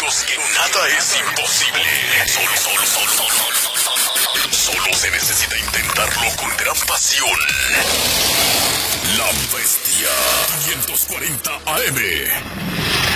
momentos que nada es imposible. Solo se necesita intentarlo con gran pasión. La Bestia 540 AM.